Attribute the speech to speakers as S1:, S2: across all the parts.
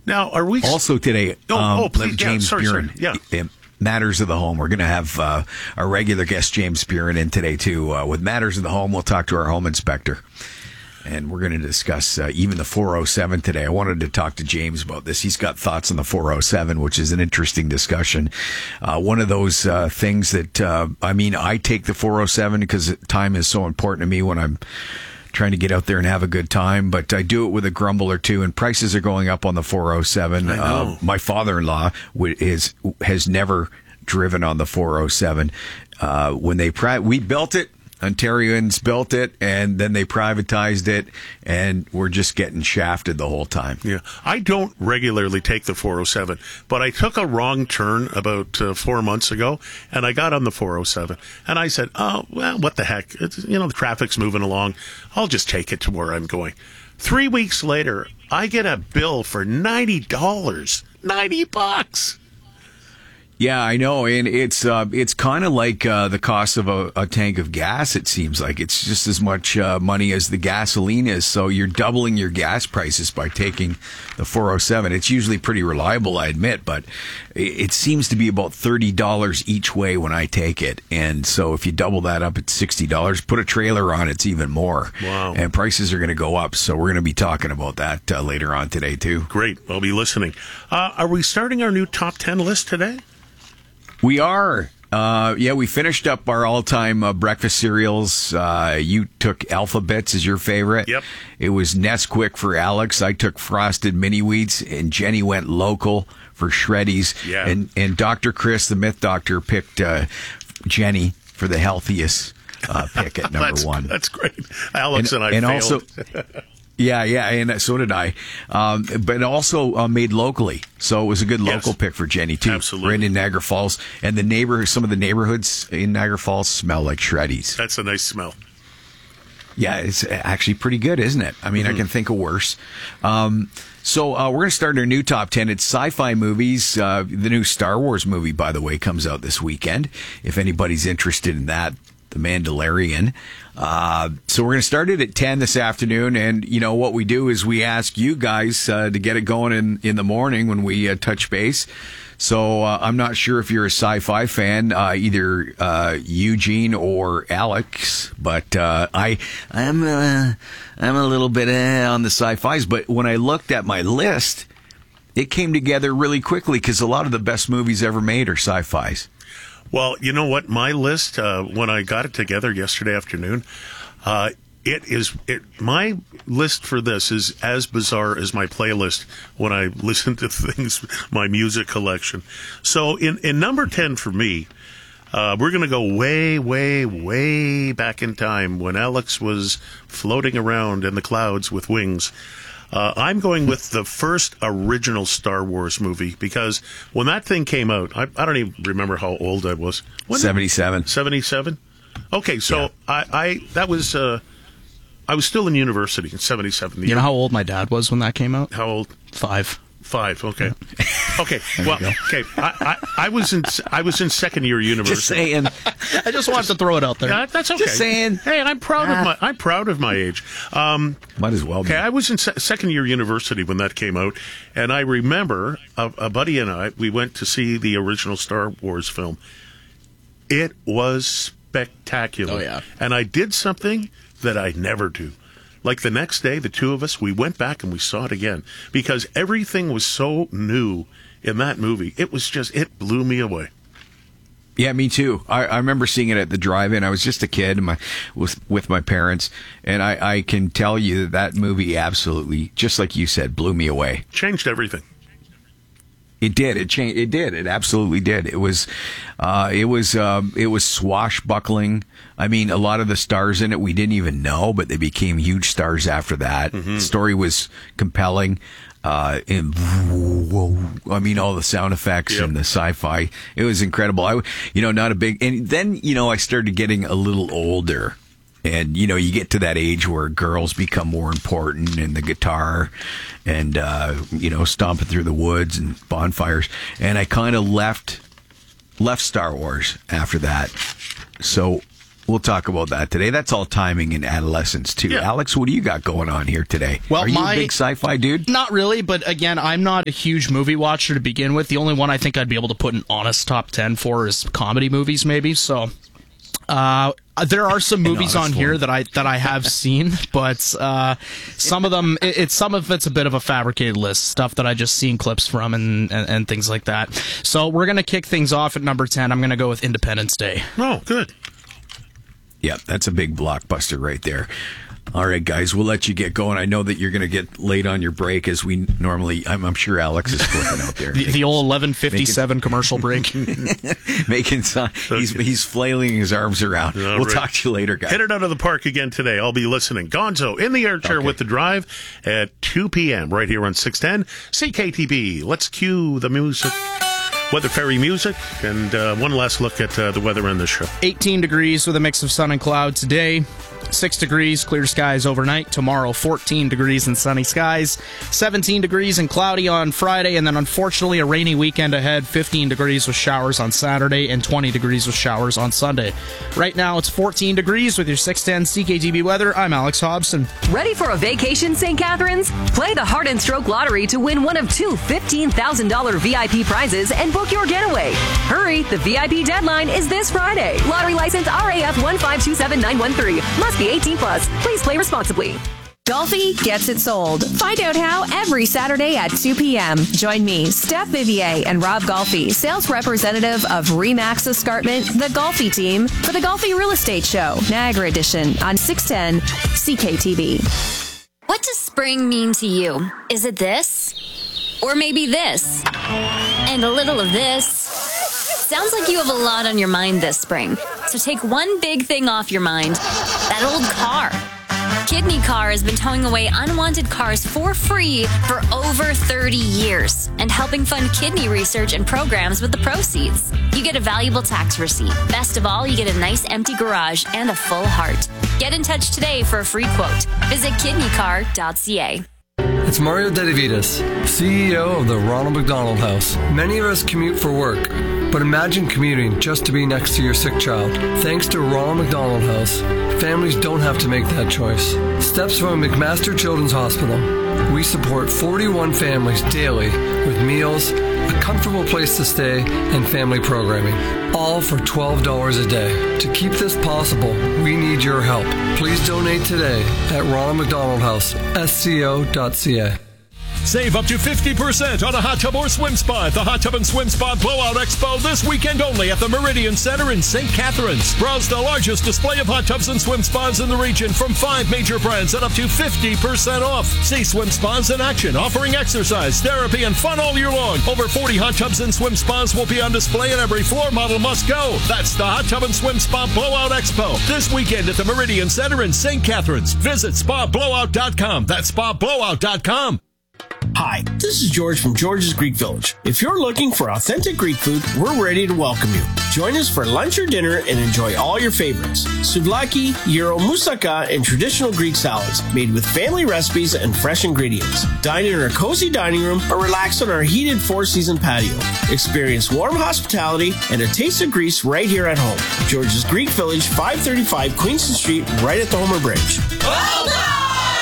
S1: Now, are we
S2: also today?
S1: Please,
S2: James Buren.
S1: Yeah.
S2: Matters of the Home. We're going to have our regular guest James Buren in today too. With Matters of the Home, we'll talk to our home inspector, and we're going to discuss even the 407 today. I wanted to talk to James about this. He's got thoughts on the 407, which is an interesting discussion. One of those things that I take the 407 because time is so important to me when I'm trying to get out there and have a good time, but I do it with a grumble or two, and prices are going up on the 407. My father-in-law has never driven on the 407. We built it, Ontarians built it, and then they privatized it, and we're just getting shafted the whole time.
S1: Yeah, I don't regularly take the 407, but I took a wrong turn about 4 months ago, and I got on the 407, and I said, oh, well, what the heck? The traffic's moving along. I'll just take it to where I'm going. 3 weeks later, I get a bill for $90. $90.
S2: Yeah, I know, and it's kind of like the cost of a tank of gas. It seems like it's just as much money as the gasoline is. So you're doubling your gas prices by taking the 407. It's usually pretty reliable, I admit, but it seems to be about $30 each way when I take it. And so if you double that up, it's $60. Put a trailer on, it's even more.
S1: Wow!
S2: And prices are going to go up. So we're going to be talking about that later on today too.
S1: Great, I'll be listening. Are we starting our new top 10 list today?
S2: We are. We finished up our all-time breakfast cereals. You took Alpha-Bits as your favorite.
S1: Yep.
S2: It was Nesquik for Alex. I took Frosted Mini Wheats, and Jenny went local for Shreddies.
S1: Yeah.
S2: And Dr. Chris, the Myth Doctor, picked Jenny for the healthiest pick at number one.
S1: That's great. Alex and I failed.
S2: Also, Yeah, and so did I. But also made locally, so it was a good local pick for Jenny too.
S1: Absolutely,
S2: right in Niagara Falls, and some of the neighborhoods in Niagara Falls smell like Shreddies.
S1: That's a nice smell.
S2: Yeah, it's actually pretty good, isn't it? I mean, I can think of worse. So we're going to start our new top 10. It's sci-fi movies. The new Star Wars movie, by the way, comes out this weekend. If anybody's interested in that, The Mandalorian. So we're going to start it at 10 this afternoon, and what we do is we ask you guys to get it going in the morning when we touch base. So I'm not sure if you're a sci-fi fan, either Eugene or Alex, but I'm a little bit on the sci-fis. But when I looked at my list, it came together really quickly because a lot of the best movies ever made are sci-fis.
S1: Well, you know what? My list, when I got it together yesterday afternoon, my list for this is as bizarre as my playlist when I listen to things, my music collection. So in number 10 for me, we're going to go way, way, way back in time when Alex was floating around in the clouds with wings. I'm going with the first original Star Wars movie because when that thing came out, I don't even remember how old I was.
S2: 77.
S1: 77? Okay, so yeah. I was still in university in 77.
S3: You know how old my dad was when that came out?
S1: How old?
S3: 5.
S1: Okay. Okay. Well, okay. I was in second year university.
S2: Just saying.
S3: I just wanted to throw it out there.
S1: Yeah, that's okay.
S2: Just saying.
S1: Hey, I'm proud of my age.
S2: Might as well be.
S1: Okay, I was in second year university when that came out, and I remember a buddy and I, we went to see the original Star Wars film. It was spectacular.
S3: Oh, yeah.
S1: And I did something that I never do. Like the next day, the two of us, we went back and we saw it again because everything was so new in that movie. It blew me away.
S2: Yeah, me too. I remember seeing it at the drive-in. I was just a kid with my parents, and I can tell you that movie absolutely, just like you said, blew me away.
S1: Changed everything.
S2: It did. It changed. It did. It absolutely did. It was swashbuckling. I mean, a lot of the stars in it we didn't even know, but they became huge stars after that. Mm-hmm. The story was compelling. All the sound effects and the sci-fi. It was incredible. Not a big. And then I started getting a little older. And, you get to that age where girls become more important and the guitar and, stomping through the woods and bonfires. And I kind of left Star Wars after that. So We'll talk about that today. That's all timing and adolescence, too.
S1: Yeah.
S2: Alex, what do you got going on here today?
S3: Well,
S2: Are you a big sci-fi dude?
S3: Not really, but again, I'm not a huge movie watcher to begin with. The only one I think I'd be able to put an honest top 10 for is comedy movies, maybe. So, there are some movies on here that I have seen, but some of them, some of it's a bit of a fabricated list, stuff that I just seen clips from and things like that. So we're gonna kick things off at number 10. I'm gonna go with Independence Day.
S1: Oh, good.
S2: Yeah, that's a big blockbuster right there. All right, guys, we'll let you get going. I know that you're going to get late on your break as we normally... I'm sure Alex is flipping out there.
S3: The old 11:57 commercial break.
S2: He's flailing his arms around. We'll talk to you later, guys.
S1: Hit it out of the park again today. I'll be listening. Gonzo in the air chair with The Drive at 2 p.m. right here on 610 CKTB. Let's cue the music. Weather Fairy music, and one last look at the weather on this show.
S3: 18 degrees with a mix of sun and cloud today. 6 degrees, clear skies overnight. Tomorrow, 14 degrees and sunny skies. 17 degrees and cloudy on Friday, and then unfortunately a rainy weekend ahead. 15 degrees with showers on Saturday, and 20 degrees with showers on Sunday. Right now, it's 14 degrees with your 610 CKTB weather. I'm Alex Hobson.
S4: Ready for a vacation, St. Catharines? Play the Heart and Stroke Lottery to win one of 2 $15,000 VIP prizes and book your getaway. Hurry, the VIP deadline is this Friday. Lottery license RAF 1527913. Must be 18 plus. Please play responsibly. Golfi gets it sold. Find out how every Saturday at 2 p.m. Join me, Steph Vivier, and Rob Golfi, sales representative of Remax Escarpment, the Golfi team, for the Golfi Real Estate Show, Niagara Edition, on 610 CKTB.
S5: What does spring mean to you? Is it this? Or maybe this? And a little of this? Sounds like you have a lot on your mind this spring. So take one big thing off your mind. That old car. Kidney Car has been towing away unwanted cars for free for over 30 years and helping fund kidney research and programs with the proceeds. You get a valuable tax receipt. Best of all, you get a nice empty garage and a full heart. Get in touch today for a free quote. Visit kidneycar.ca.
S6: It's Mario Dedivitas, CEO of the Ronald McDonald House. Many of us commute for work, but imagine commuting just to be next to your sick child. Thanks to Ronald McDonald House, families don't have to make that choice. Steps from McMaster Children's Hospital. We support 41 families daily with meals, a comfortable place to stay, and family programming, all for $12 a day. To keep this possible, we need your help. Please donate today at Ronald McDonald House, SCO.ca.
S7: Save up to 50% on a hot tub or swim spa at the Hot Tub and Swim Spa Blowout Expo this weekend only at the Meridian Center in St. Catharines. Browse the largest display of hot tubs and swim spas in the region from 5 major brands at up to 50% off. See swim spas in action, offering exercise, therapy, and fun all year long. Over 40 hot tubs and swim spas will be on display and every floor model must go. That's the Hot Tub and Swim Spa Blowout Expo this weekend at the Meridian Center in St. Catharines. Visit spablowout.com. That's spablowout.com.
S8: Hi, this is George from George's Greek Village. If you're looking for authentic Greek food, we're ready to welcome you. Join us for lunch or dinner and enjoy all your favorites. Souvlaki, gyro, moussaka, and traditional Greek salads made with family recipes and fresh ingredients. Dine in our cozy dining room or relax on our heated 4-season patio. Experience warm hospitality and a taste of Greece right here at home. George's Greek Village, 535 Queenston Street, right at the Homer Bridge.
S4: Well done!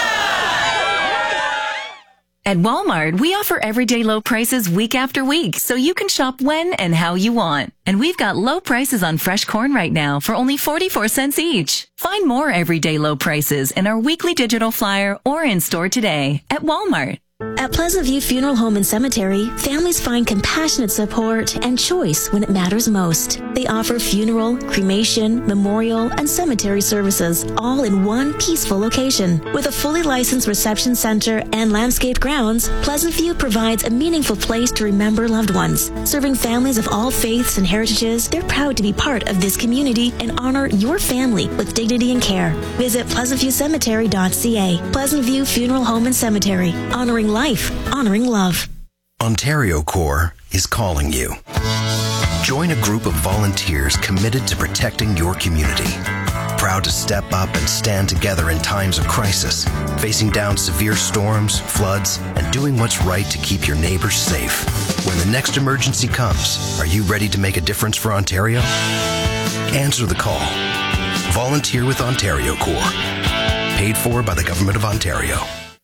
S4: At Walmart, we offer everyday low prices week after week, so you can shop when and how you want. And we've got low prices on fresh corn right now for only 44 cents each. Find more everyday low prices in our weekly digital flyer or in store today at Walmart.
S9: At Pleasant View Funeral Home and Cemetery, families find compassionate support and choice when it matters most. They offer funeral, cremation, memorial, and cemetery services, all in one peaceful location. With a fully licensed reception center and landscaped grounds, Pleasant View provides a meaningful place to remember loved ones. Serving families of all faiths and heritages, they're proud to be part of this community and honor your family with dignity and care. Visit pleasantviewcemetery.ca. Pleasant View Funeral Home and Cemetery, honoring life, honoring love.
S10: Ontario Corps is calling you. Join a group of volunteers committed to protecting your community. Proud to step up and stand together in times of crisis, facing down severe storms, floods, and doing what's right to keep your neighbors safe. When the next emergency comes, are you ready to make a difference for Ontario? Answer the call. Volunteer with Ontario Corps. Paid for by the Government of Ontario.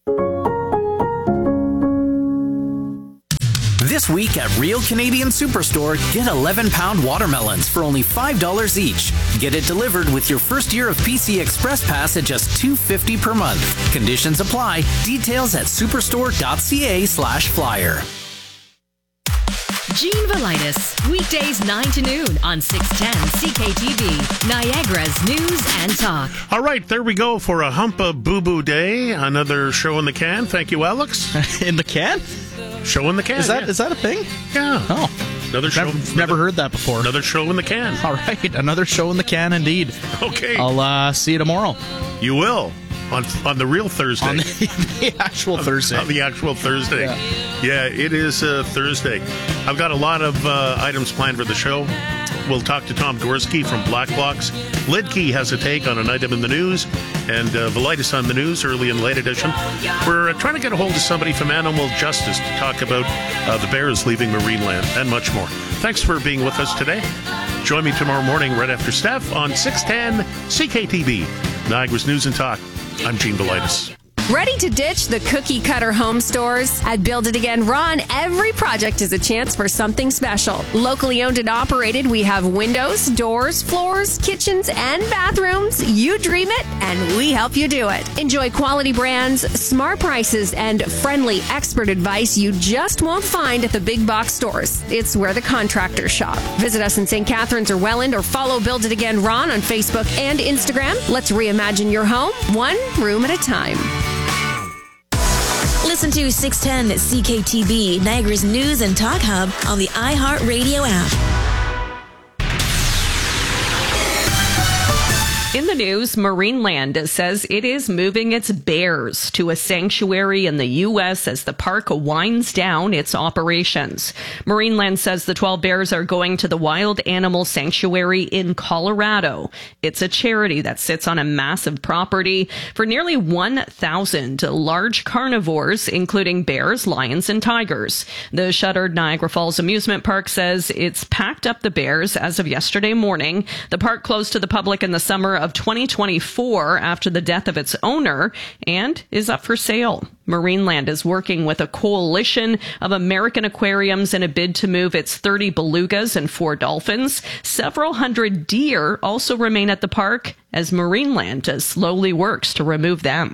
S11: This week at Real Canadian Superstore, get 11-pound watermelons for only $5 each. Get it delivered with your first year of PC Express Pass at just $2.50 per month. Conditions apply. Details at superstore.ca/flyer.
S4: Gene Velitis, weekdays 9 to noon on 610 CKTV, Niagara's News and Talk.
S1: All right, there we go for a Humpa Boo Boo Day. Another show in the can. Thank you, Alex.
S3: In the can?
S1: Show in the can.
S3: Is that a thing?
S1: Yeah.
S3: Oh.
S1: Another show.
S3: Never heard that before.
S1: Another show in the can.
S3: All right, another show in the can indeed.
S1: Okay.
S3: I'll see you tomorrow.
S1: You will. On the real Thursday.
S3: On the actual Thursday.
S1: On the actual Thursday. Yeah, it is Thursday. I've got a lot of items planned for the show. We'll talk to Tom Gorski from Black Box. Lidkey has a take on an item in the news, and Velitis on the news, early and late edition. We're trying to get a hold of somebody from Animal Justice to talk about the bears leaving Marineland and much more. Thanks for being with us today. Join me tomorrow morning right after Steph on 610 CKTV, Niagara's News and Talk. I'm Gene Velitis.
S12: Ready to ditch the cookie-cutter home stores? At Build It Again Ron, every project is a chance for something special. Locally owned and operated, we have windows, doors, floors, kitchens, and bathrooms. You dream it, and we help you do it. Enjoy quality brands, smart prices, and friendly expert advice you just won't find at the big box stores. It's where the contractors shop. Visit us in St. Catharines or Welland, or follow Build It Again Ron on Facebook and Instagram. Let's reimagine your home, one room at a time.
S9: Listen to 610 CKTB, Niagara's News and Talk Hub on the iHeartRadio app.
S13: In the news, Marineland says it is moving its bears to a sanctuary in the U.S. as the park winds down its operations. Marineland says the 12 bears are going to the Wild Animal Sanctuary in Colorado. It's a charity that sits on a massive property for nearly 1,000 large carnivores, including bears, lions, and tigers. The shuttered Niagara Falls Amusement Park says it's packed up the bears as of yesterday morning. The park closed to the public in the summer of 2024 after the death of its owner and is up for sale. Marineland is working with a coalition of American aquariums in a bid to move its 30 belugas and 4 dolphins. Several hundred deer also remain at the park as Marineland slowly works to remove them.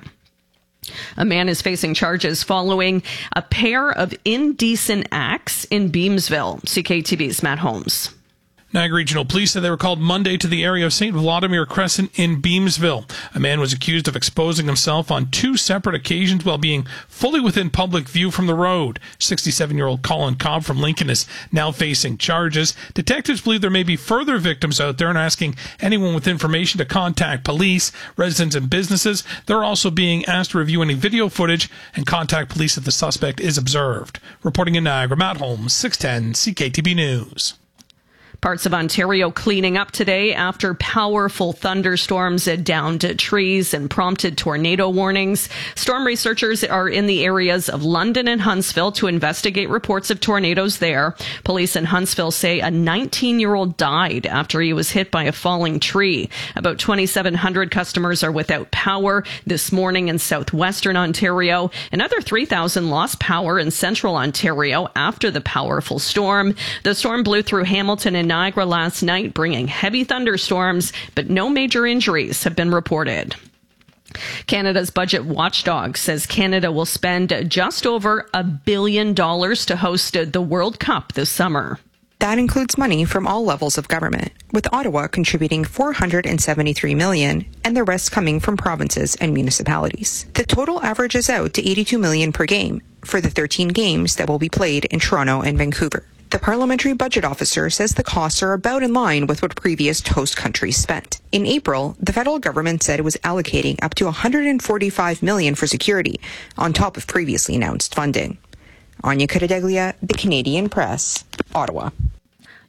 S13: A man is facing charges following a pair of indecent acts in Beamsville. CKTV's Matt Holmes.
S14: Niagara Regional Police said they were called Monday to the area of St. Vladimir Crescent in Beamsville. A man was accused of exposing himself on 2 separate occasions while being fully within public view from the road. 67-year-old Colin Cobb from Lincoln is now facing charges. Detectives believe there may be further victims out there and asking anyone with information to contact police, residents, and businesses. They're also being asked to review any video footage and contact police if the suspect is observed. Reporting in Niagara, Matt Holmes, 610 CKTB News.
S13: Parts of Ontario cleaning up today after powerful thunderstorms downed trees and prompted tornado warnings. Storm researchers are in the areas of London and Huntsville to investigate reports of tornadoes there. Police in Huntsville say a 19-year-old died after he was hit by a falling tree. About 2,700 customers are without power this morning in southwestern Ontario. Another 3,000 lost power in central Ontario after the powerful storm. The storm blew through Hamilton and Niagara last night, bringing heavy thunderstorms, but no major injuries have been reported. Canada's budget watchdog says Canada will spend just over $1 billion to host the World Cup this summer.
S15: That includes money from all levels of government, with Ottawa contributing $473 million and the rest coming from provinces and municipalities. The total averages out to $82 million per game for the 13 games that will be played in Toronto and Vancouver. The parliamentary budget officer says the costs are about in line with what previous host countries spent. In April, the federal government said it was allocating up to $145 million for security, on top of previously announced funding. Anya Cuttadeglia, The Canadian Press, Ottawa.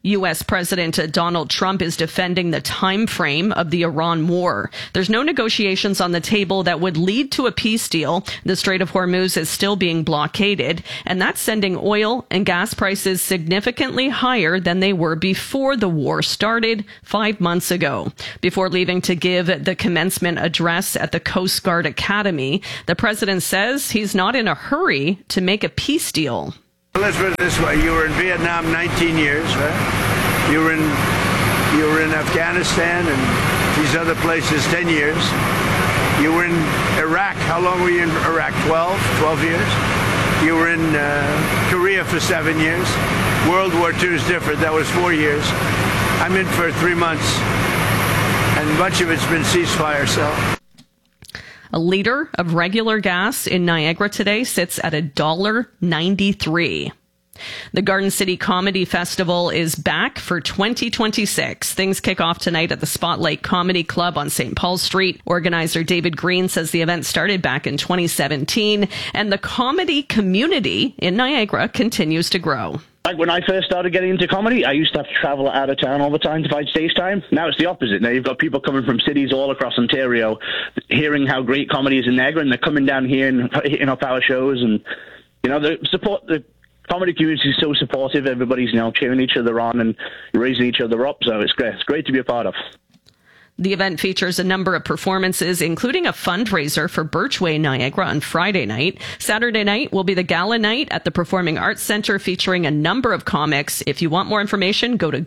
S13: U.S. President Donald Trump is defending the time frame of the Iran war. There's no negotiations on the table that would lead to a peace deal. The Strait of Hormuz is still being blockaded, and that's sending oil and gas prices significantly higher than they were before the war started 5 months ago. Before leaving to give the commencement address at the Coast Guard Academy, the president says he's not in a hurry to make a peace deal.
S16: Let's put it this way. You were in Vietnam 19 years, right? You were in Afghanistan and these other places 10 years. You were in Iraq. How long were you in Iraq? 12 years? You were in Korea for 7 years. World War II is different. That was 4 years. I'm in for 3 months, and much of it's been ceasefire, so...
S13: A liter of regular gas in Niagara today sits at $1.93. The Garden City Comedy Festival is back for 2026. Things kick off tonight at the Spotlight Comedy Club on St. Paul Street. Organizer David Green says the event started back in 2017, and the comedy community in Niagara continues to grow.
S17: Like when I first started getting into comedy, I used to have to travel out of town all the time to find stage time. Now it's the opposite. Now you've got people coming from cities all across Ontario, hearing how great comedy is in Niagara, and they're coming down here and hitting up our shows. And, you know, the comedy community is so supportive. Everybody's, you know, cheering each other on and raising each other up. So it's great. It's great to be a part of.
S13: The event features a number of performances, including a fundraiser for Birchway Niagara on Friday night. Saturday night will be the gala night at the Performing Arts Centre, featuring a number of comics. If you want more information, go to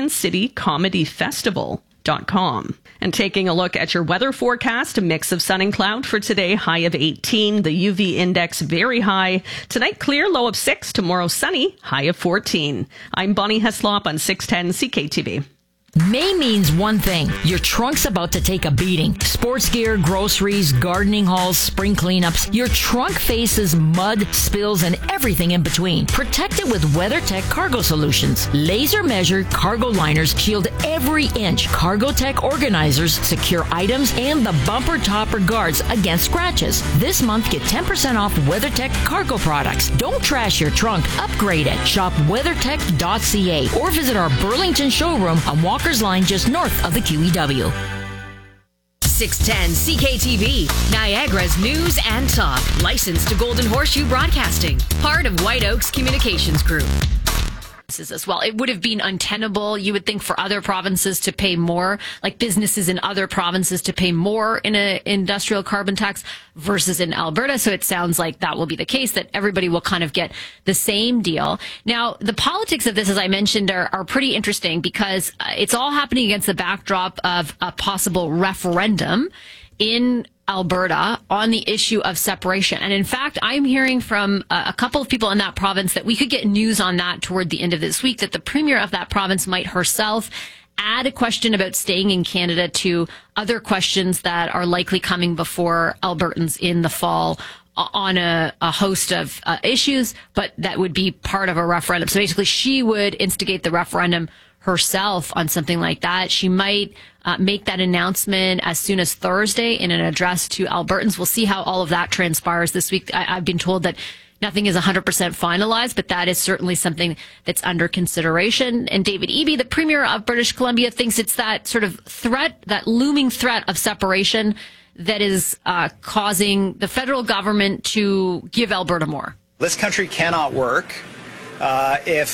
S13: GardenCityComedyFestival.com. And taking a look at your weather forecast, a mix of sun and cloud for today, high of 18. The UV index very high. Tonight, clear, low of 6. Tomorrow, sunny, high of 14. I'm Bonnie Heslop on 610 CKTV.
S18: May means one thing. Your trunk's about to take a beating. Sports gear, groceries, gardening hauls, spring cleanups. Your trunk faces mud, spills, and everything in between. Protect it with WeatherTech Cargo Solutions. Laser measured cargo liners shield every inch. CargoTech organizers secure items and the bumper topper guards against scratches. This month, get 10% off WeatherTech cargo products. Don't trash your trunk. Upgrade it. Shop WeatherTech.ca or visit our Burlington showroom on Walker's Line just north of the QEW.
S19: 610 CKTV, Niagara's news and talk. Licensed to Golden Horseshoe Broadcasting. Part of White Oaks Communications Group.
S20: As well, it would have been untenable, you would think, for other provinces to pay more, like businesses in other provinces to pay more in an industrial carbon tax versus in Alberta. So it sounds like that will be the case, that everybody will kind of get the same deal. Now, the politics of this, as I mentioned, are pretty interesting because it's all happening against the backdrop of a possible referendum in Alberta on the issue of separation. And in fact, I'm hearing from a couple of people in that province that we could get news on that toward the end of this week, that the premier of that province might herself add a question about staying in Canada to other questions that are likely coming before Albertans in the fall on a host of issues, but that would be part of a referendum. So basically, she would instigate the referendum herself on something like that. She might make that announcement as soon as Thursday in an address to Albertans. We'll see how all of that transpires this week. I've been told that nothing is 100% finalized, but that is certainly something that's under consideration. And David Eby, the Premier of British Columbia, thinks it's that sort of threat, that looming threat of separation that is causing the federal government to give Alberta more.
S21: This country cannot work if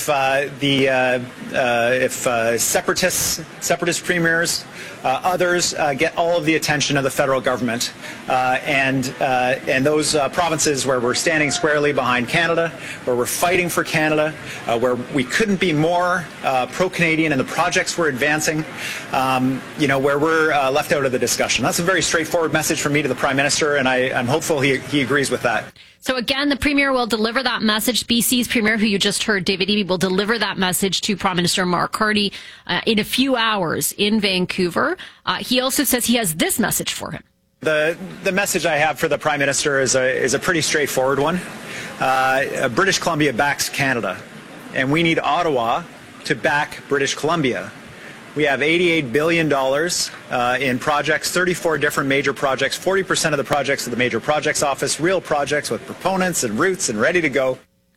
S21: separatist premiers, others get all of the attention of the federal government, and those provinces where we're standing squarely behind Canada, where we're fighting for Canada, where we couldn't be more pro-Canadian in the projects we're advancing, where we're left out of the discussion. That's a very straightforward message from me to the Prime Minister, and I'm hopeful he agrees with that.
S20: So again, the Premier will deliver that message. BC's Premier, who you just heard, David Eby, will deliver that message to Prime Minister Mark Carney in a few hours in Vancouver. He also says he has this message for him.
S21: The message I have for the Prime Minister is a pretty straightforward one. British Columbia backs Canada, and we need Ottawa to back British Columbia. We have $88 billion in projects, 34 different major projects, 40% of the projects of the Major Projects Office, real projects with proponents and routes and ready to go.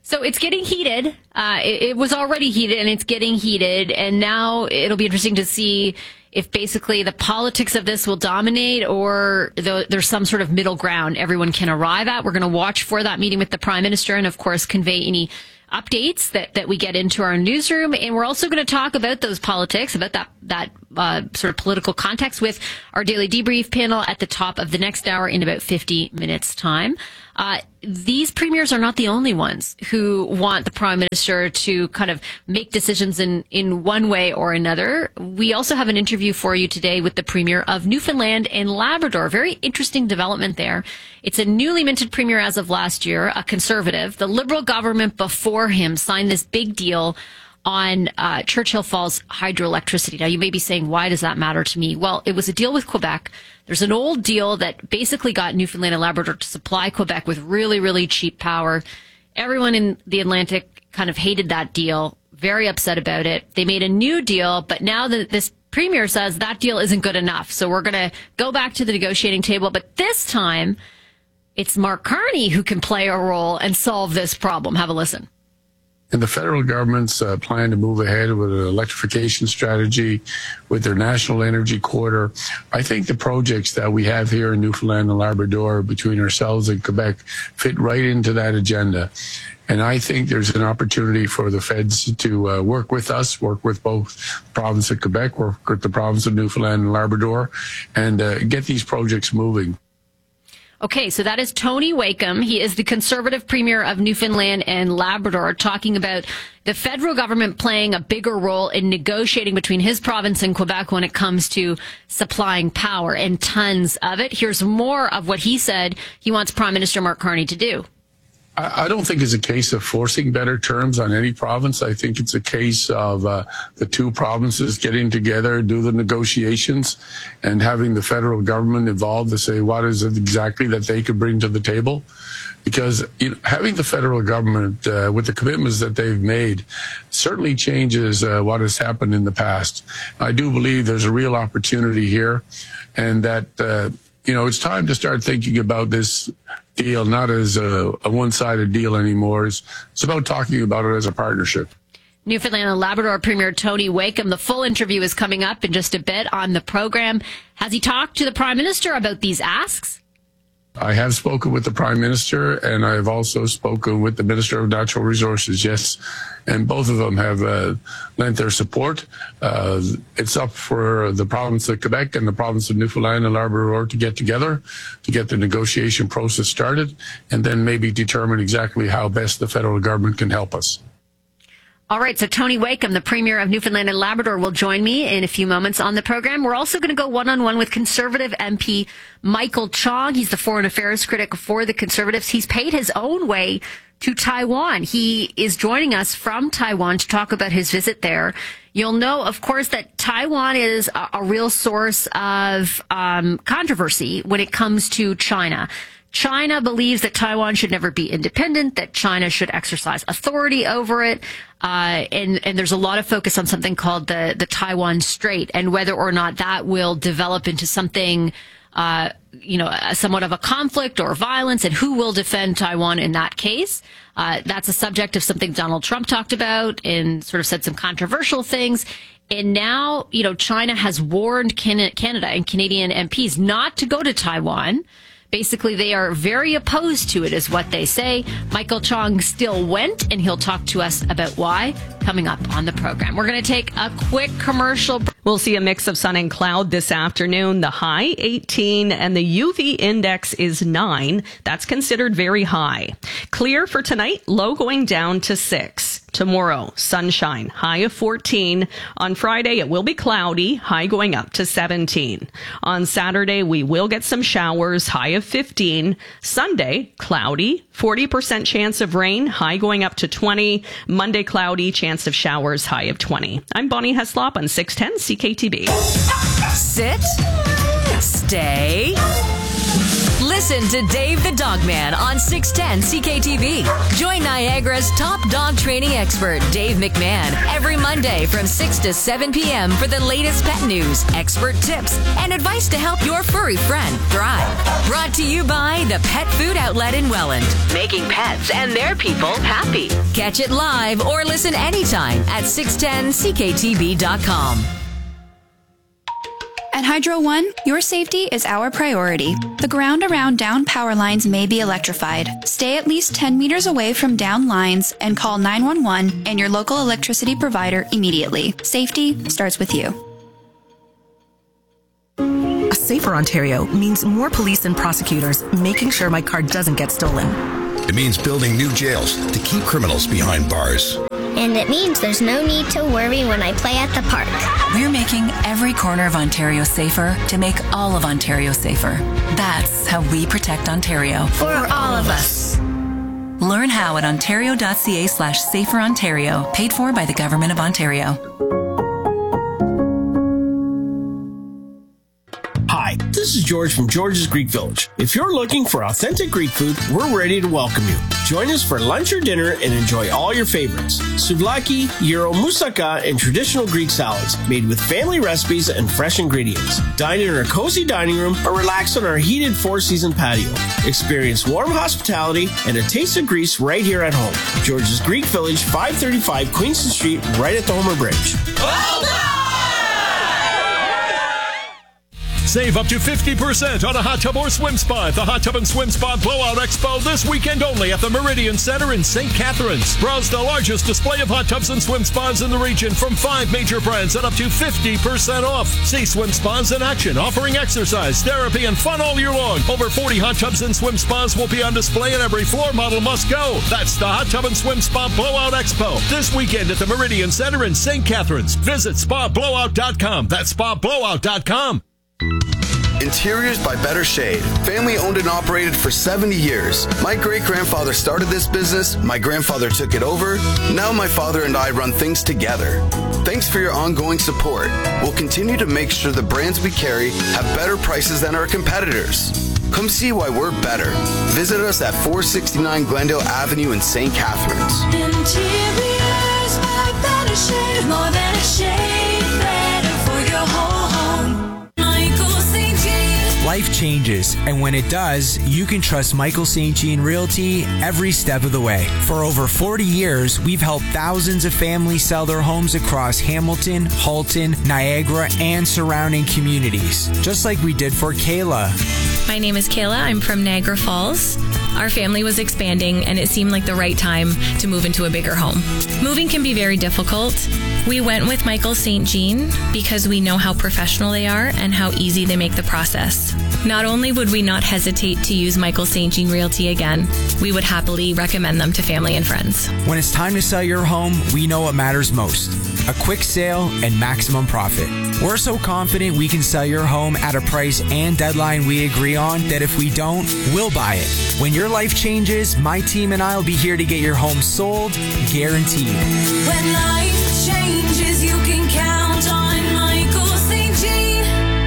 S20: So it's getting heated. It was already heated, and it's getting heated. And now it'll be interesting to see if basically the politics of this will dominate, or there's some sort of middle ground everyone can arrive at. We're going to watch for that meeting with the Prime Minister and, of course, convey any updates that we get into our newsroom. And we're also going to talk about those politics, about that sort of political context with our daily debrief panel at the top of the next hour in about 50 minutes time. These premiers are not the only ones who want the Prime Minister to kind of make decisions in one way or another. We also have an interview for you today with the Premier of Newfoundland and Labrador. Very interesting development there. It's a newly minted Premier as of last year, a Conservative. The Liberal government before him signed this big deal on Churchill Falls hydroelectricity. Now, you may be saying, why does that matter to me? Well, it was a deal with Quebec. There's an old deal that basically got Newfoundland and Labrador to supply Quebec with really, really cheap power. Everyone in the Atlantic kind of hated that deal, very upset about it. They made a new deal, but now that this Premier says that deal isn't good enough. So we're going to go back to the negotiating table, but this time it's Mark Carney who can play a role and solve this problem. Have a listen.
S2: And the federal government's plan to move ahead with an electrification strategy, with their national energy corridor. I think the projects that we have here in Newfoundland and Labrador between ourselves and Quebec fit right into that agenda. And I think there's an opportunity for the feds to work with us, work with both the province of Quebec, work with the province of Newfoundland and Labrador, and get these projects moving.
S20: Okay, so that is Tony Wakeham. He is the Conservative Premier of Newfoundland and Labrador, talking about the federal government playing a bigger role in negotiating between his province and Quebec when it comes to supplying power, and tons of it. Here's more of what he said he wants Prime Minister Mark Carney to do.
S2: I don't think it's a case of forcing better terms on any province. I think it's a case of the two provinces getting together, do the negotiations, and having the federal government involved to say what is it exactly that they could bring to the table. Because having the federal government with the commitments that they've made certainly changes what has happened in the past. I do believe there's a real opportunity here, and that it's time to start thinking about this deal not as a one-sided deal anymore. It's about talking about it as a partnership.
S20: Newfoundland and Labrador Premier Tony Wakeham. The full interview is coming up in just a bit on the program. Has he talked to the Prime Minister about these asks?
S2: I have spoken with the Prime Minister, and I have also spoken with the Minister of Natural Resources, yes. And both of them have lent their support. It's up for the province of Quebec and the province of Newfoundland and Labrador to get together, to get the negotiation process started, and then maybe determine exactly how best the federal government can help us.
S20: All right, so Tony Wakeham, the Premier of Newfoundland and Labrador, will join me in a few moments on the program. We're also going to go one-on-one with Conservative MP Michael Chong. He's the foreign affairs critic for the Conservatives. He's paid his own way to Taiwan. He is joining us from Taiwan to talk about his visit there. You'll know, of course, that Taiwan is a real source of controversy when it comes to China. China believes that Taiwan should never be independent, that China should exercise authority over it. And there's a lot of focus on something called the Taiwan Strait, and whether or not that will develop into something, somewhat of a conflict or violence, and who will defend Taiwan in that case. That's a subject of something Donald Trump talked about and sort of said some controversial things. And now, China has warned Canada and Canadian MPs not to go to Taiwan. Basically, they are very opposed to it, is what they say. Michael Chong still went, and he'll talk to us about why coming up on the program. We're going to take a quick commercial.
S13: We'll see a mix of sun and cloud this afternoon. The high 18 and the UV index is 9. That's considered very high. Clear for tonight, low going down to 6. Tomorrow, sunshine, high of 14. On Friday, it will be cloudy, high going up to 17. On Saturday, we will get some showers, high of 15. Sunday, cloudy, 40% chance of rain, high going up to 20. Monday, cloudy, chance of showers, high of 20. I'm Bonnie Heslop on 610 CKTB.
S19: Sit. Stay. Listen to Dave the Dog Man on 610 CKTV. Join Niagara's top dog training expert, Dave McMahon, every Monday from 6 to 7 p.m. for the latest pet news, expert tips, and advice to help your furry friend thrive. Brought to you by the Pet Food Outlet in Welland, making pets and their people happy. Catch it live or listen anytime at 610CKTV.com.
S5: At Hydro One, your safety is our priority. The ground around down power lines may be electrified. Stay at least 10 meters away from down lines and call 911 and your local electricity provider immediately. Safety starts with you.
S22: A safer Ontario means more police and prosecutors making sure my car doesn't get stolen.
S23: It means building new jails to keep criminals behind bars.
S24: And it means there's no need to worry when I play at the park.
S25: We're making every corner of Ontario safer to make all of Ontario safer. That's how we protect Ontario.
S24: For all of us.
S25: Learn how at ontario.ca/saferontario, paid for by the Government of Ontario.
S8: Hi, this is George from George's Greek Village. If you're looking for authentic Greek food, we're ready to welcome you. Join us for lunch or dinner and enjoy all your favorites. Souvlaki, gyro, moussaka, and traditional Greek salads made with family recipes and fresh ingredients. Dine in our cozy dining room or relax on our heated four-season patio. Experience warm hospitality and a taste of Greece right here at home. George's Greek Village, 535 Queenston Street, right at the Homer Bridge.
S7: Save up to 50% on a hot tub or swim spa at the Hot Tub and Swim Spa Blowout Expo this weekend only at the Meridian Center in St. Catharines. Browse the largest display of hot tubs and swim spas in the region from 5 major brands at up to 50% off. See swim spas in action, offering exercise, therapy, and fun all year long. Over 40 hot tubs and swim spas will be on display and every floor model must go. That's the Hot Tub and Swim Spa Blowout Expo this weekend at the Meridian Center in St. Catharines. Visit spablowout.com. That's spablowout.com.
S26: Interiors by Better Shade. Family owned and operated for 70 years. My great-grandfather started this business. My grandfather took it over. Now my father and I run things together. Thanks for your ongoing support. We'll continue to make sure the brands we carry have better prices than our competitors. Come see why we're better. Visit us at 469 Glendale Avenue in St. Catharines.
S27: Interiors by Better Shade. More than a shade, better for your whole home.
S28: Life changes, and when it does, you can trust Michael St. Jean Realty every step of the way. For over 40 years, we've helped thousands of families sell their homes across Hamilton, Halton, Niagara, and surrounding communities, just like we did for Kayla.
S29: My name is Kayla. I'm from Niagara Falls. Our family was expanding, and it seemed like the right time to move into a bigger home. Moving can be very difficult. We went with Michael St. Jean because we know how professional they are and how easy they make the process. Not only would we not hesitate to use Michael St. Jean Realty again, we would happily recommend them to family and friends.
S28: When it's time to sell your home, we know what matters most: a quick sale and maximum profit. We're so confident we can sell your home at a price and deadline we agree on that if we don't, we'll buy it. When your life changes, my team and I will be here to get your home sold, guaranteed.
S27: When life changes, you can count on Michael St. Jean.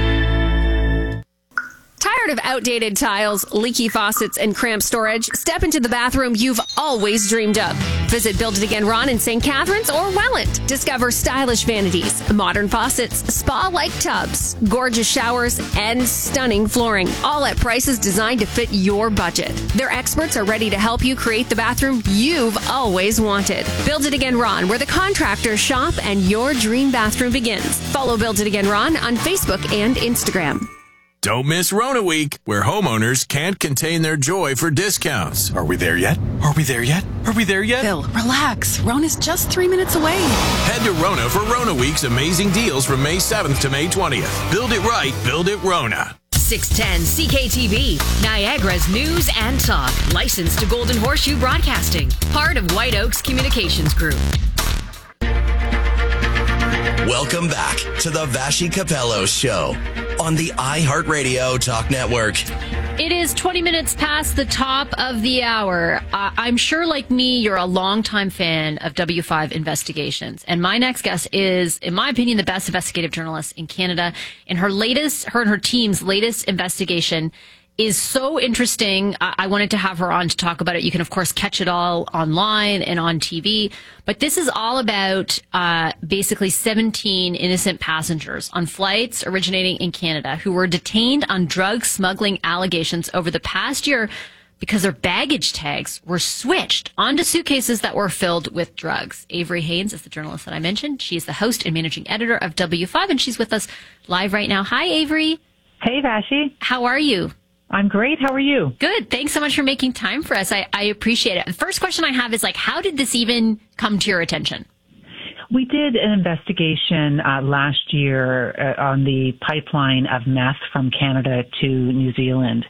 S12: Tired of outdated tiles, leaky faucets, and cramped storage? Step into the bathroom you've always dreamed of. Visit Build It Again Ron in St. Catharines or Welland. Discover stylish vanities, modern faucets, spa-like tubs, gorgeous showers, and stunning flooring, all at prices designed to fit your budget. Their experts are ready to help you create the bathroom you've always wanted. Build It Again Ron, where the contractors shop and your dream bathroom begins. Follow Build It Again Ron on Facebook and Instagram.
S30: Don't miss Rona Week, where homeowners can't contain their joy for discounts.
S31: Are we there yet? Are we there yet? Are we there yet?
S32: Bill, relax. Rona's just 3 minutes away.
S30: Head to Rona for Rona Week's amazing deals from May 7th to May 20th. Build it right, build it Rona.
S19: 610 CKTV, Niagara's news and talk. Licensed to Golden Horseshoe Broadcasting. Part of White Oaks Communications Group.
S33: Welcome back to the Vashi Capello Show on the iHeartRadio Talk Network.
S20: It is 20 minutes past the top of the hour. I'm sure, like me, you're a longtime fan of W5 investigations. And my next guest is, in my opinion, the best investigative journalist in Canada. And her and her team's latest investigation is so interesting. I wanted to have her on to talk about it. You can, of course, catch it all online and on TV. But this is all about basically 17 innocent passengers on flights originating in Canada who were detained on drug smuggling allegations over the past year because their baggage tags were switched onto suitcases that were filled with drugs. Avery Haynes is the journalist that I mentioned. She's the host and managing editor of W5, and she's with us live right now. Hi, Avery.
S1: Hey, Vashi.
S20: How are you?
S1: I'm great. How are you?
S20: Good. Thanks so much for making time for us. I appreciate it. The first question I have is, how did this even come to your attention?
S1: We did an investigation last year on the pipeline of meth from Canada to New Zealand.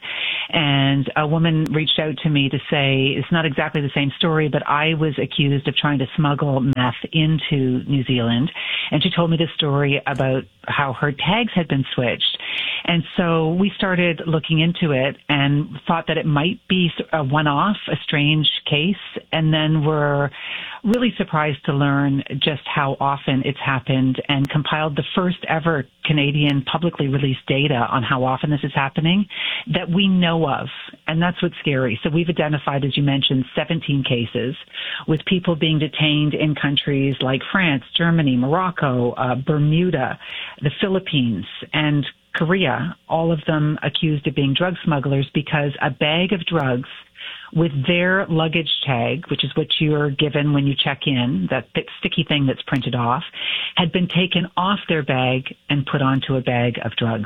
S1: And a woman reached out to me to say, it's not exactly the same story, but I was accused of trying to smuggle meth into New Zealand. And she told me the story about how her tags had been switched. And so we started looking into it and thought that it might be a one-off, a strange case. And then we're really surprised to learn just how often it's happened, and compiled the first ever Canadian publicly released data on how often this is happening that we know of. And that's what's scary. So we've identified, as you mentioned, 17 cases with people being detained in countries like France, Germany, Morocco, Bermuda, the Philippines, and Korea, all of them accused of being drug smugglers because a bag of drugs with their luggage tag, which is what you're given when you check in, that sticky thing that's printed off, had been taken off their bag and put onto a bag of drugs.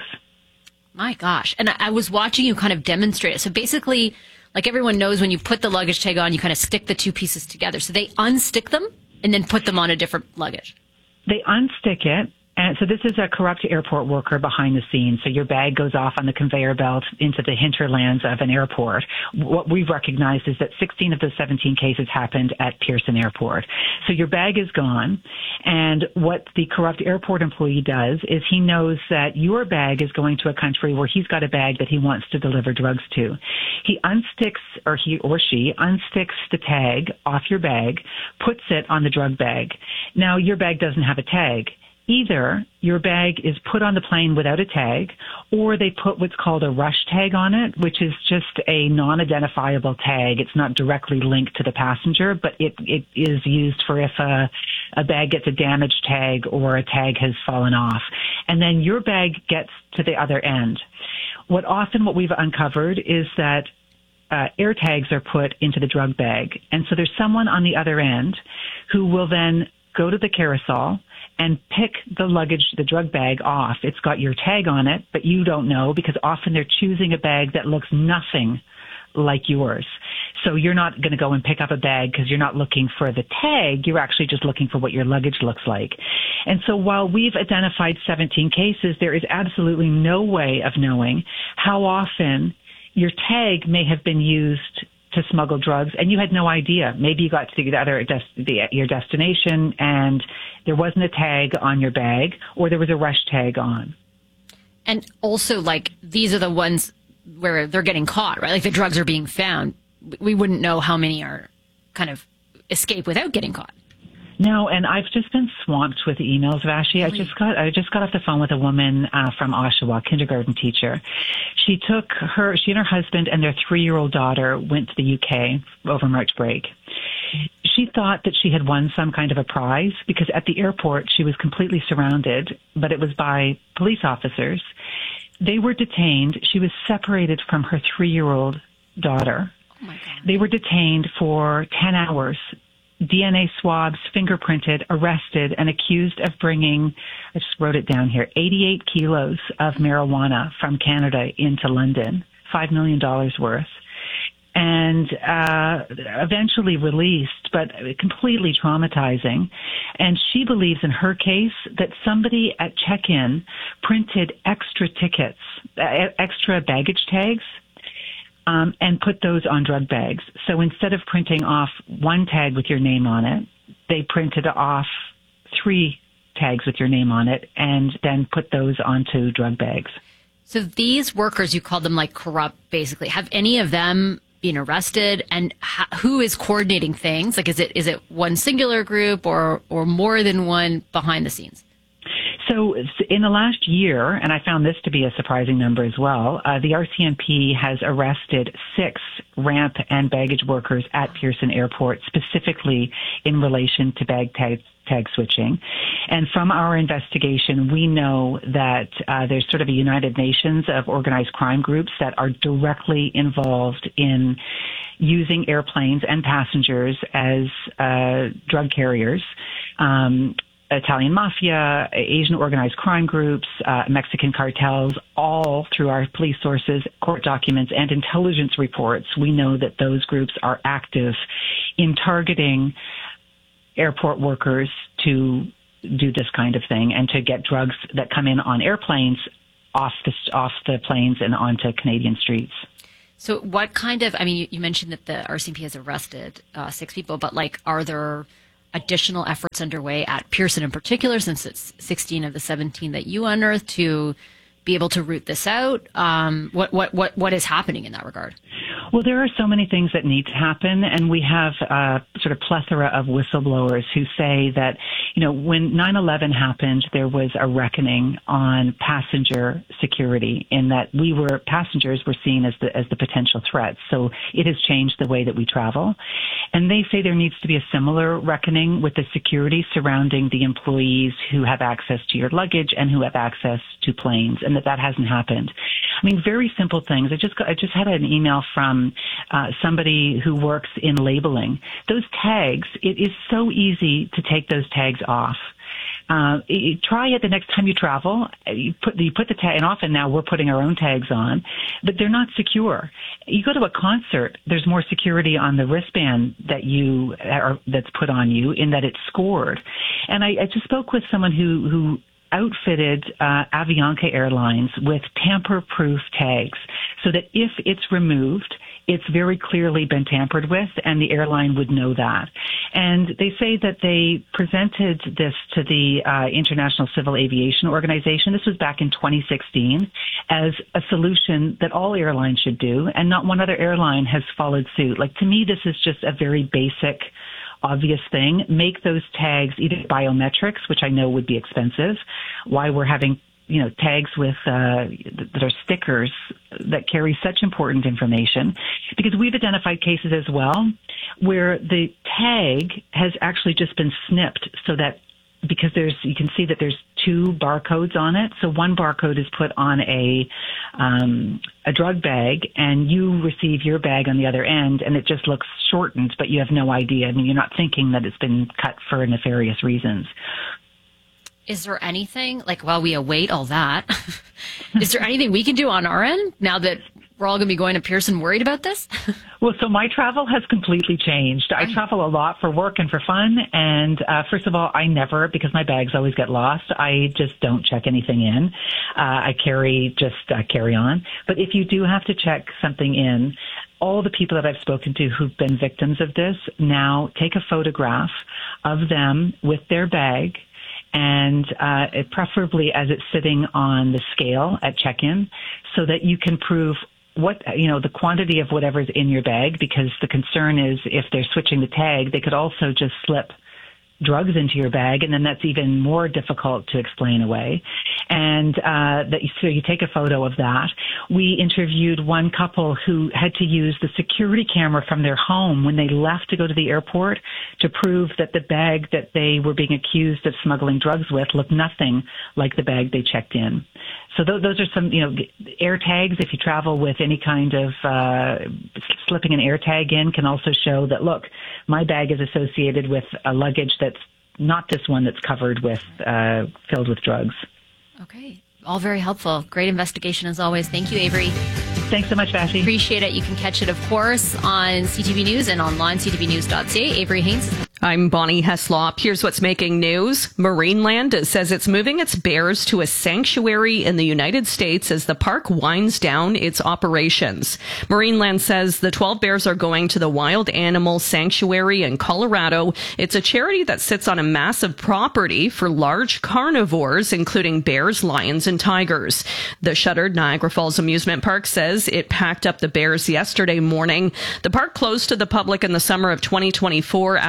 S20: My gosh. And I was watching you kind of demonstrate it. So basically, like everyone knows, when you put the luggage tag on, you kind of stick the two pieces together. So they unstick them and then put them on a different luggage.
S1: They unstick it. And so this is a corrupt airport worker behind the scenes. So your bag goes off on the conveyor belt into the hinterlands of an airport. What we've recognized is that 16 of those 17 cases happened at Pearson Airport. So your bag is gone. And what the corrupt airport employee does is he knows that your bag is going to a country where he's got a bag that he wants to deliver drugs to. He unsticks, or he or she unsticks the tag off your bag, puts it on the drug bag. Now, your bag doesn't have a tag. Either your bag is put on the plane without a tag, or they put what's called a rush tag on it, which is just a non-identifiable tag. It's not directly linked to the passenger, but it is used for if a bag gets a damaged tag or a tag has fallen off. And then your bag gets to the other end. What we've uncovered is that air tags are put into the drug bag. And so there's someone on the other end who will then go to the carousel and pick the drug bag off. It's got your tag on it, but you don't know, because often they're choosing a bag that looks nothing like yours. So you're not going to go and pick up a bag because you're not looking for the tag. You're actually just looking for what your luggage looks like. And so while we've identified 17 cases, there is absolutely no way of knowing how often your tag may have been used to smuggle drugs, and you had no idea. Maybe you got to your destination and there wasn't a tag on your bag, or there was a rush tag on.
S20: And also, these are the ones where they're getting caught, right? Like, the drugs are being found. We wouldn't know how many are kind of escape without getting caught.
S1: No, and I've just been swamped with emails, Vashi. I just got off the phone with a woman from Oshawa, kindergarten teacher. She and her husband and their 3-year-old daughter went to the UK over March break. She thought that she had won some kind of a prize because at the airport she was completely surrounded, but it was by police officers. They were detained. She was separated from her 3-year-old daughter.
S20: Oh my God.
S1: They were detained for 10 hours. DNA swabs, fingerprinted, arrested, and accused of bringing, I just wrote it down here, 88 kilos of marijuana from Canada into London, $5 million worth, and eventually released, but completely traumatizing. And she believes in her case that somebody at check-in printed extra tickets, extra baggage tags, and put those on drug bags. So instead of printing off one tag with your name on it, they printed off 3 tags with your name on it and then put those onto drug bags.
S20: So these workers, you called them corrupt, basically. Have any of them been arrested? And who is coordinating things? Is it one singular group or more than one behind the scenes?
S1: So in the last year, and I found this to be a surprising number as well, the RCMP has arrested 6 ramp and baggage workers at Pearson Airport, specifically in relation to bag tag switching. And from our investigation, we know that there's sort of a United Nations of organized crime groups that are directly involved in using airplanes and passengers as drug carriers. Italian mafia, Asian organized crime groups, Mexican cartels, all through our police sources, court documents, and intelligence reports. We know that those groups are active in targeting airport workers to do this kind of thing and to get drugs that come in on airplanes off the planes and onto Canadian streets.
S20: So what kind of, I mean, you mentioned that the RCMP has arrested 6 people, but like, are there additional efforts underway at Pearson in particular, since it's 16 of the 17 that you unearthed, to be able to root this out? What is happening in that regard?
S1: Well, there are so many things that need to happen, and we have a sort of plethora of whistleblowers who say that, you know, when 9/11 happened, there was a reckoning on passenger security, in that passengers were seen as the potential threats. So it has changed the way that we travel. And they say there needs to be a similar reckoning with the security surrounding the employees who have access to your luggage and who have access to planes, and that hasn't happened. I mean, very simple things. I just had an email from somebody who works in labeling. Those tags, it is so easy to take those tags off. Try it the next time you travel. You put the tag, and often now we're putting our own tags on, but they're not secure. You go to a concert, there's more security on the wristband that's put on you, in that it's scored. And I just spoke with someone who outfitted Avianca Airlines with tamper-proof tags, so that if it's removed, it's very clearly been tampered with, and the airline would know that. And they say that they presented this to the International Civil Aviation Organization. This was back in 2016 as a solution that all airlines should do, and not one other airline has followed suit. Like, to me, this is just a very basic, obvious thing. Make those tags either biometrics, which I know would be expensive. Why we're having tags with that are stickers that carry such important information, because we've identified cases as well where the tag has actually just been snipped, so that because you can see that there's 2 barcodes on it. So one barcode is put on a drug bag, and you receive your bag on the other end, and it just looks shortened, but you have no idea. I mean, you're not thinking that it's been cut for nefarious reasons.
S20: Is there anything, like, while we await all that, is there anything we can do on our end now that we're all going to be going to Pearson worried about this?
S1: Well, so my travel has completely changed. I travel a lot for work and for fun. And first of all, because my bags always get lost, I just don't check anything in. I carry on. But if you do have to check something in, all the people that I've spoken to who've been victims of this now take a photograph of them with their bag, and preferably as it's sitting on the scale at check-in, so that you can prove the quantity of whatever's in your bag, because the concern is if they're switching the tag, they could also just slip drugs into your bag, and then that's even more difficult to explain away. And so you take a photo of that. We interviewed one couple who had to use the security camera from their home when they left to go to the airport to prove that the bag that they were being accused of smuggling drugs with looked nothing like the bag they checked in. So those are some, air tags. If you travel with any kind of slipping an air tag in, can also show that, look, my bag is associated with a luggage that's not this one that's covered with, filled with drugs.
S20: Okay. All very helpful. Great investigation as always. Thank you, Avery.
S1: Thanks so much, Vashi.
S20: Appreciate it. You can catch it, of course, on CTV News and online, ctvnews.ca. Avery Haynes.
S13: I'm Bonnie Heslop. Here's what's making news. Marineland says it's moving its bears to a sanctuary in the United States as the park winds down its operations. Marineland says the 12 bears are going to the Wild Animal Sanctuary in Colorado. It's a charity that sits on a massive property for large carnivores, including bears, lions, and tigers. The shuttered Niagara Falls Amusement Park says it packed up the bears yesterday morning. The park closed to the public in the summer of 2024 after the death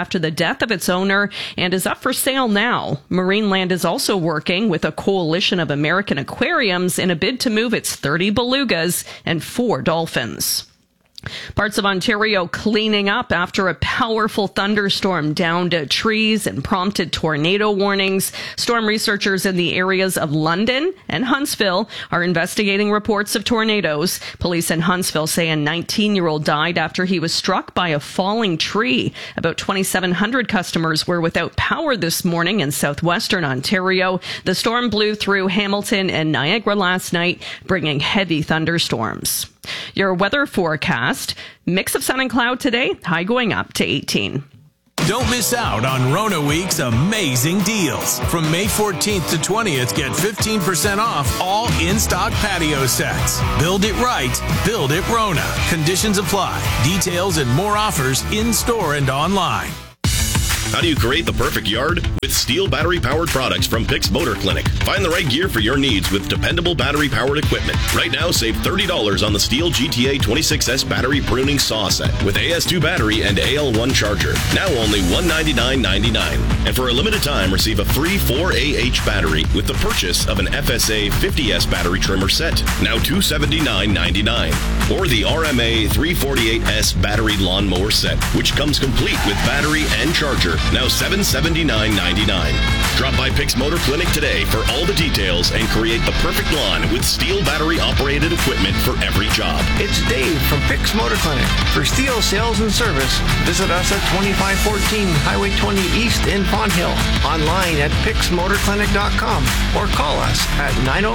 S13: death of its owner and is up for sale now. Marineland is also working with a coalition of American aquariums in a bid to move its 30 belugas and 4 dolphins. Parts of Ontario cleaning up after a powerful thunderstorm downed trees and prompted tornado warnings. Storm researchers in the areas of London and Huntsville are investigating reports of tornadoes. Police in Huntsville say a 19-year-old died after he was struck by a falling tree. About 2,700 customers were without power this morning in southwestern Ontario. The storm blew through Hamilton and Niagara last night, bringing heavy thunderstorms. Your weather forecast, mix of sun and cloud today, high going up to 18.
S30: Don't miss out on Rona Week's amazing deals. From May 14th to 20th, get 15% off all in-stock patio sets. Build it right, build it Rona. Conditions apply. Details and more offers in-store and online.
S2: How do you create the perfect yard? With Steel battery-powered products from Pix Motor Clinic. Find the right gear for your needs with dependable battery-powered equipment. Right now, save $30 on the Steel GTA 26S battery pruning saw set with AS2 battery and AL1 charger. Now only $199.99. And for a limited time, receive a free 4AH battery with the purchase of an FSA 50S battery trimmer set. Now $279.99. Or the RMA 348S battery lawnmower set, which comes complete with battery and charger. Now $779.99. Drop by Pix Motor Clinic today for all the details and create the perfect lawn with Steel battery-operated equipment for every job.
S3: It's Dave from Pix Motor Clinic. For Steel sales and service, visit us at 2514 Highway 20 East in Fonthill. Online at pixmotorclinic.com or call us at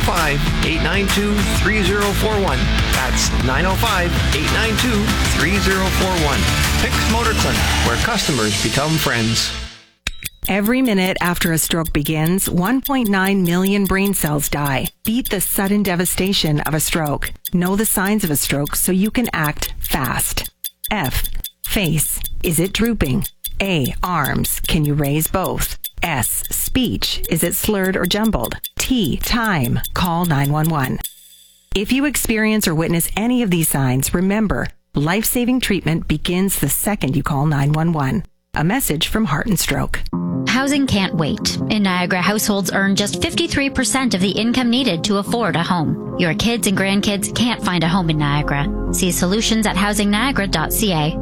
S3: 905-892-3041. That's 905-892-3041. Pix Motor Clinic, where customers become friends.
S22: Every minute after a stroke begins, 1.9 million brain cells die. Beat the sudden devastation of a stroke. Know the signs of a stroke so you can act fast. F. Face. Is it drooping? A. Arms. Can you raise both? S. Speech. Is it slurred or jumbled? T. Time. Call 911. If you experience or witness any of these signs, remember, life-saving treatment begins the second you call 911. A message from Heart and Stroke.
S4: Housing can't wait. In Niagara, households earn just 53% of the income needed to afford a home. Your kids and grandkids can't find a home in Niagara. See solutions at housingniagara.ca.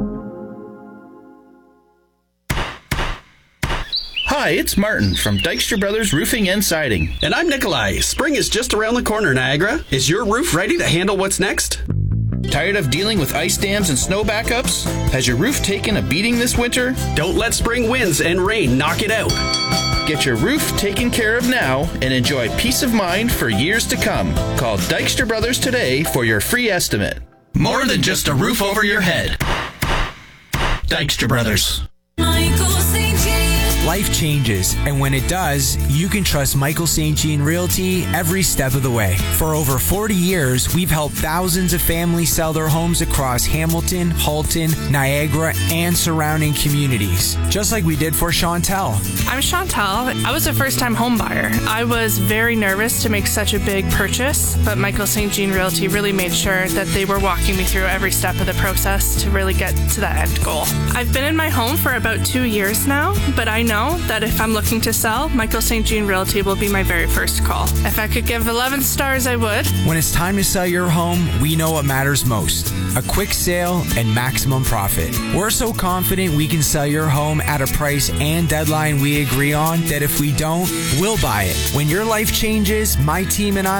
S6: Hi, it's Martin from Dykstra Brothers Roofing and Siding.
S9: And I'm Nikolai. Spring is just around the corner, Niagara. Is your roof ready to handle what's next?
S6: Tired of dealing with ice dams and snow backups? Has your roof taken a beating this winter?
S9: Don't let spring winds and rain knock it out.
S6: Get your roof taken care of now and enjoy peace of mind for years to come. Call Dykstra Brothers today for your free estimate.
S9: More than just a roof over your head. Dykstra Brothers.
S28: Life changes, and when it does, you can trust Michael St. Jean Realty every step of the way. For over 40 years, we've helped thousands of families sell their homes across Hamilton, Halton, Niagara, and surrounding communities, just like we did for Chantel.
S10: I'm Chantel. I was a first-time home buyer. I was very nervous to make such a big purchase, but Michael St. Jean Realty really made sure that they were walking me through every step of the process to really get to that end goal. I've been in my home for about 2 years now, but I know that if I'm looking to sell, Michael St. Jean Realty will be my very first call. If I could give 11 stars, I would.
S28: When it's time to sell your home, we know what matters most: a quick sale and maximum profit. We're so confident we can sell your home at a price and deadline we agree on that if we don't, we'll buy it. When your life changes, my team and I